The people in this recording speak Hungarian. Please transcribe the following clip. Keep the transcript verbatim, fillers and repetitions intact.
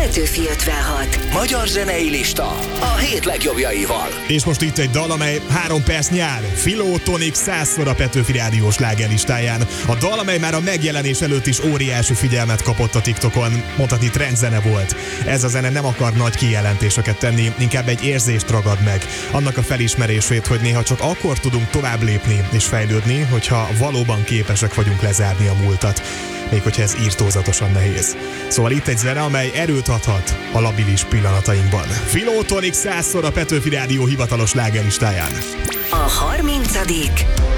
Petőfi ötvenhat. Magyar zenei lista a hét legjobbjaival. És most itt egy dal, amely három perc nyár. Philotonic százszor a Petőfi Rádió slágerlistáján. A dal, amely már a megjelenés előtt is óriási figyelmet kapott a TikTokon. Mondhatni trendzene volt. Ez a zene nem akar nagy kijelentéseket tenni, inkább egy érzést ragad meg. Annak a felismerését, hogy néha csak akkor tudunk tovább lépni és fejlődni, hogyha valóban képesek vagyunk lezárni a múltat. Még hogyha ez írtózatosan nehéz. Szóval itt egy zene, amely erőt adhat a labilis pillanatainkban. Philotonic százszor a Petőfi Rádió hivatalos slágerlistáján. A harmincadik